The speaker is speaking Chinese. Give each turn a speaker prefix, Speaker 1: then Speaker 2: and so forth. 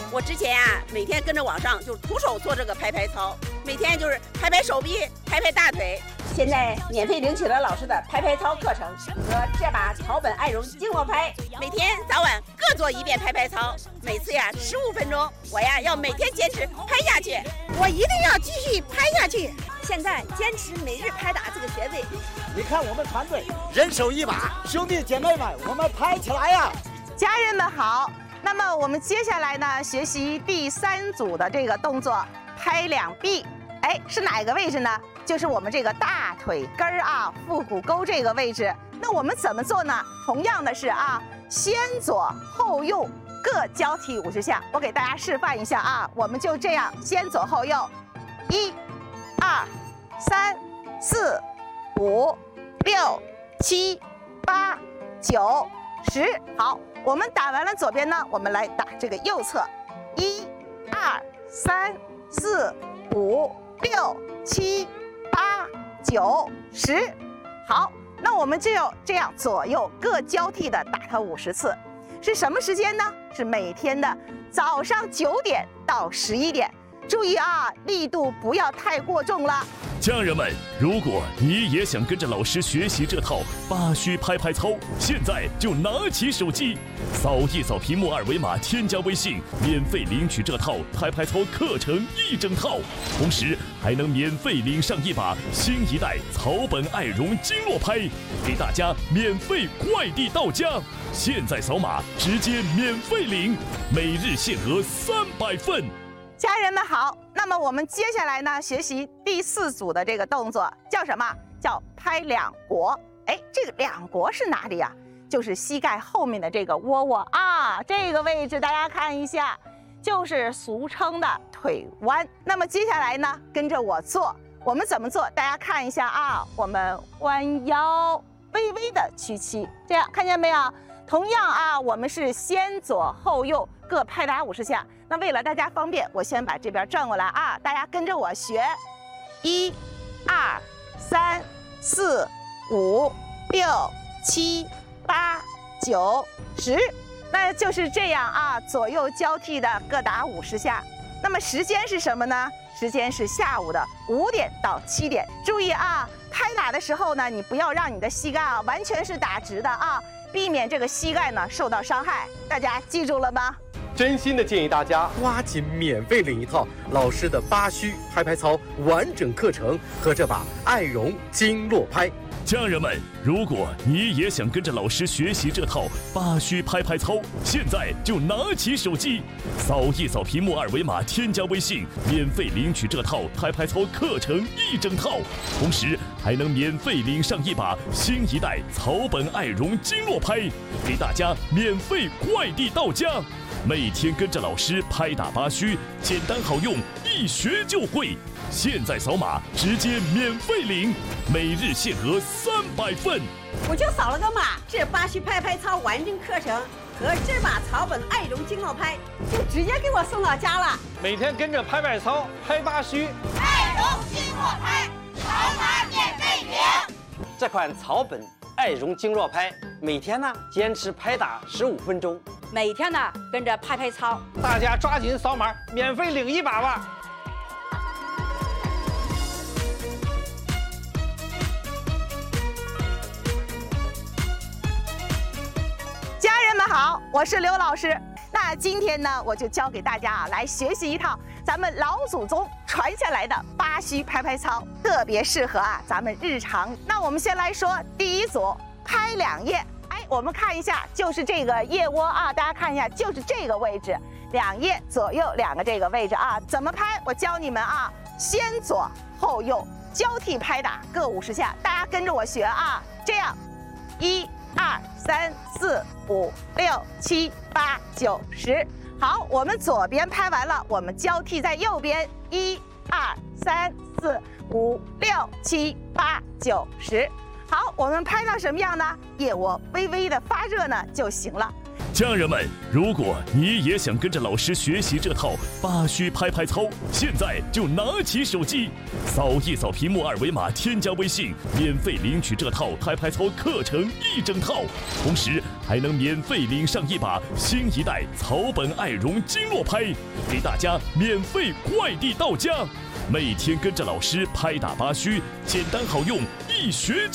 Speaker 1: 我之前每天跟着网上就徒手做这个拍拍操，每天就是拍拍手臂、拍拍大腿。现在免费领取了老师的拍拍操课程和这把草本爱绒经络拍，每天早晚各做1遍拍拍操，每次15分钟。我要每天坚持拍下去，
Speaker 2: 我一定要继续拍下去。
Speaker 3: 现在坚持每日拍打这个穴位。
Speaker 4: 你看我们团队人手一把，兄弟姐妹们，我们拍起来呀！
Speaker 5: 家人们好。那么我们接下来呢，学习第3组的这个动作，拍两臂。是哪个位置呢？就是我们这个大腿根儿腹股沟这个位置。那我们怎么做呢？同样的是先左后右各交替50下。我给大家示范一下我们就这样先左后右，1、2、3、4、5、6、7、8、9、10。好，我们打完了左边呢，我们来打这个右侧，1、2、3、4、5、6、7、8、9、10。好，那我们就要这样左右各交替的打它50次。是什么时间呢？是每天的早上9点到11点。注意力度不要太过重了。
Speaker 6: 家人们，如果你也想跟着老师学习这套8虚拍拍操，现在就拿起手机，扫一扫屏幕2维码，添加微信，免费领取这套拍拍操课程1整套，同时还能免费领上一把新一代草本爱绒经络拍，给大家免费快递到家。现在扫码直接免费领，每日限额300份。
Speaker 5: 家人们好，那么我们接下来呢，学习第4组的这个动作，叫什么？叫拍两国。这个两国是哪里呀？就是膝盖后面的这个窝窝这个位置大家看一下，就是俗称的腿弯。那么接下来呢，跟着我做，我们怎么做？大家看一下我们弯腰，微微的屈膝，这样看见没有？同样我们是先左后右各拍打50下。那为了大家方便，我先把这边转过来大家跟着我学，1、2、3、4、5、6、7、8、9、10。那就是这样左右交替的各打50下。那么时间是什么呢？时间是下午的5点到7点。注意拍打的时候呢，你不要让你的膝盖完全是打直的避免这个膝盖呢受到伤害。大家记住了吗？
Speaker 7: 真心的建议大家抓紧免费领一套老师的8虚拍拍操完整课程和这把爱绒经络拍。
Speaker 6: 家人们，如果你也想跟着老师学习这套8虚拍拍操，现在就拿起手机，扫一扫屏幕2维码，添加微信，免费领取这套拍拍操课程1整套，同时还能免费领上一把新一代草本爱绒经络拍，给大家免费快递到家。每天跟着老师拍打8虚，简单好用，一学就会。现在扫码直接免费领，每日限额300份。
Speaker 3: 我就扫了个码，这8虚拍拍操完整课程和这把草本爱绒经络拍就直接给我送到家了。
Speaker 8: 每天跟着拍拍操，拍8虚，
Speaker 9: 爱绒经络拍，扫码免费领。
Speaker 10: 这款草本爱绒经络拍，每天坚持拍打15分钟，
Speaker 3: 每天跟着拍拍操。
Speaker 8: 大家抓紧扫码，免费领一把吧。
Speaker 5: 家人们好，我是刘老师。那今天呢，我就教给大家来学习一套咱们老祖宗传下来的8虚拍拍操，特别适合咱们日常。那我们先来说第1组，拍2腋。我们看一下，就是这个腋窝大家看一下，就是这个位置，2腋左右2个这个位置怎么拍？我教你们先左后右交替拍打各50下，大家跟着我学这样，1、2、3、4、5、6、7、8、9、10。好，我们左边拍完了，我们交替在右边，1、2、3、4、5、6、7、8、9、10。好，我们拍到什么样呢？腋窝微微的发热呢就行了。
Speaker 6: 家人们，如果你也想跟着老师学习这套八虚拍拍操，现在就拿起手机，扫一扫屏幕二维码，添加微信，免费领取这套拍拍操课程一整套，同时还能免费领上一把新一代草本爱绒经络拍，给大家免费快递到家。每天跟着老师拍打八虚，简单好用，一学